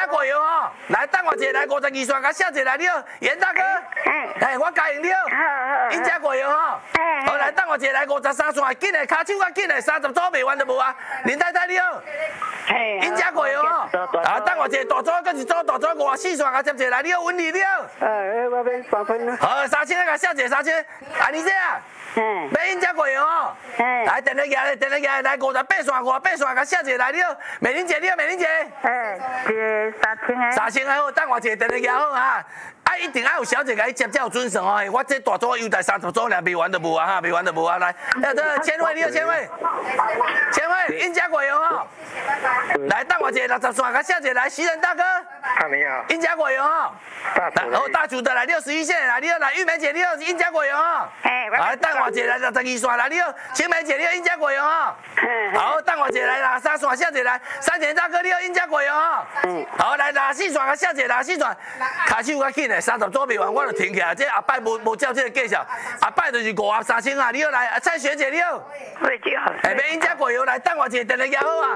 家过油哦，来等我一下，来52算，甲写一下来了，严大哥，哎，我答应了，因家过油哦，好来等我一下，来53算，紧的，骹手较紧的，30组袂完就无啊，林太太了，因家过油哦，啊，等我一下，大组搁一组，大组54算，甲接一下来了，稳利了， 我要3分了。 好，3000甲写一下3000，安尼这啊。要因遮过油哦，来电话来，电话来58算，58算，甲写一下来了，美玲姐了，美玲姐， 这3000个。 3000个好，等我一下电话好哈，啊一定要有小姐甲伊接才有准算哦，我这大组优待30组俩，袂完就无啊哈，袂完就无啊，来，这千惠你好，千惠，因遮过油哦，来等我一下60算，甲写一下来，徐仁大哥， 你好， 因遮过油哦，好大主的来61线来了，来玉梅姐你好，因遮过油哦，来等我一下来62算来了，青梅姐你好，因遮过油哦，好等我一下来63算写一下来，山田大哥你好，因遮过油哦，好来64算甲写一下64算，骹手较紧的30组袂完我就停起来，这后摆无照这个计数，后摆就是5盒3000啊，你好来，蔡学姐你好， 会就好。 要因遮过油来等我一下电话好啊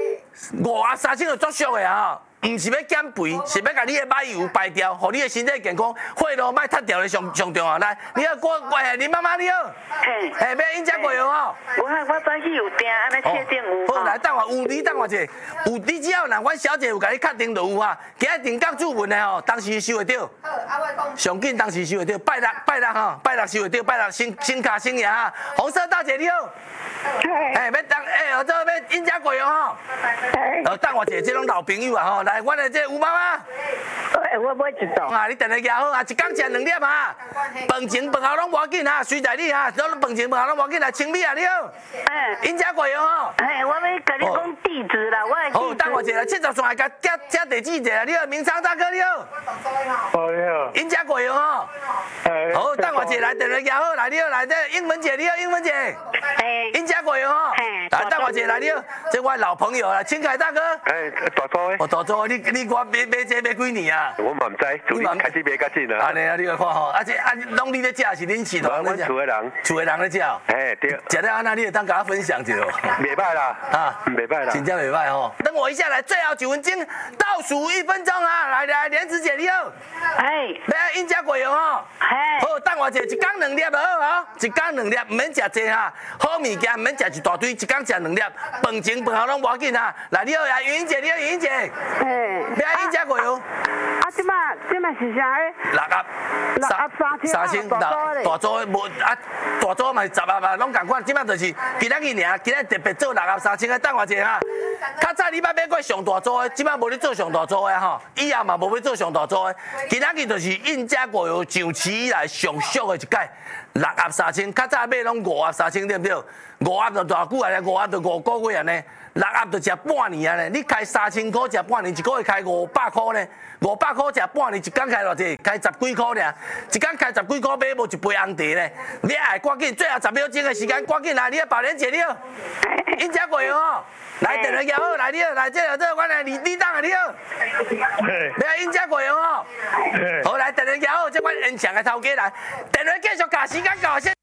，5盒3000就足俗的啊。唔是要减肥，是要甲你的买油排掉，互你的身体健康，血路莫塌掉的上重要。来，你好，林妈妈你好，要因遮过油哦。 我早起有订，安尼确定有。 好，来等我有你等我者，有你只要若阮小姐有甲你确定就有啊。今日定岗注文的吼，当时收会到。好，啊我讲。上紧当时收会到，拜六吼，拜六收会到，拜六新卡新爷哈。红色大姐你好。要当这要因遮过油吼。等我者，这种老朋友啊吼。来，我的这吴妈妈， 我买一道。 啊，你电话好啊，一工食2粒啊，饭前饭后拢无要紧哈，随在你哈，饭前饭后拢无要紧来清米啊，你好。因遮过哟吼。 我要甲你讲地址啦，我的地址。 好，等我一下，70算甲加地址一下，你好，明昌大哥你好。 你好。 因遮过哟吼。好，等我一下来电话好，来你好，来这英文姐你好，英文姐。因遮过哟吼。来，等我一下来你好，这我老朋友啦，清凯大哥。 大组的。 大组，你我买这买几年啊？ 我嘛唔知，从你开始买较紧啊。 安尼啊，你来看吼，啊这拢你咧食是恁饲大人咧食？ 厝的人。 厝的人咧食。 对。 食了安那，你就当甲我分享一下。 袂歹啦。袂歹啦。 真正袂歹吼。等我一下来，最后9分钟，倒数1分钟啊！来，莲子姐你好。要因遮过油吼。好，等我一工2粒就好吼，一工2粒，唔免食济哈。好物件唔免食一大堆，一工食2粒，饭前饭后拢无要紧哈。来，你好呀，云姐你好，云姐。要因遮过油。 即马是啥 ？6盒3000，大组无啊，大组嘛是10盒嘛，拢共款。即马就是今仔日尔，今仔特别做6盒3000个，等我者哈。较早你捌买过上大组的，即马无咧做上大组的吼，以后嘛无要做上大组的。今仔日就是因遮过油上市以来上俗的一届，6盒3000，较早买拢5盒3000对不对？5盒就偌久啊？5盒就5个月安尼，6盒就食半年安尼。你开3000块食半年，一个月开500块呢？500块食半年，一工开偌济？开10几块尔，一工开10几块买无一杯红茶呢？你爱赶紧，最后10秒钟的时间，赶紧来，你宝莲姐你好，因遮过油哦。来电话好，来你好，来这我来你当啊你好，要因遮过油哦。好，来电话好，这我现场的头家来，电话继续加时间到先。